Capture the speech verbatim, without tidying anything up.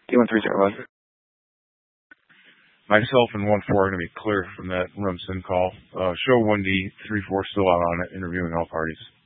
D one three zero one. Myself and one four are going to be clear from that Rumson call. Uh, show one D, three four still out on it, interviewing all parties.